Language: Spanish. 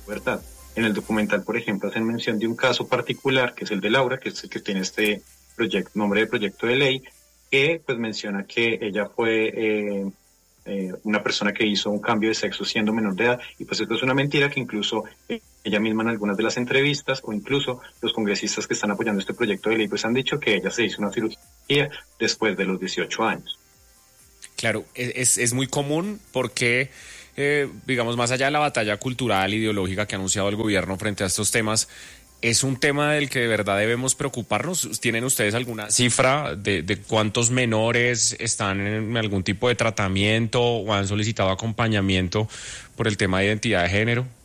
verdad. En el documental, por ejemplo, hacen mención de un caso particular, que es el de Laura, que es el que tiene este nombre de proyecto de ley, que pues menciona que ella fue una persona que hizo un cambio de sexo siendo menor de edad, y pues esto es una mentira que incluso ella misma en algunas de las entrevistas, o incluso los congresistas que están apoyando este proyecto de ley, pues han dicho que ella se hizo una cirugía después de los 18 años. Claro, es muy común porque, digamos, más allá de la batalla cultural, ideológica que ha anunciado el gobierno frente a estos temas, es un tema del que de verdad debemos preocuparnos. ¿Tienen ustedes alguna cifra de cuántos menores están en algún tipo de tratamiento o han solicitado acompañamiento por el tema de identidad de género?